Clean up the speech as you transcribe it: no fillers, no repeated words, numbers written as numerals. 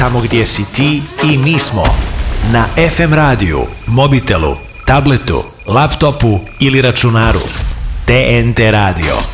tamo gdje si ti i mi smo. Na FM radiju, mobitelu, tabletu, laptopu ili računaru. TNT radio.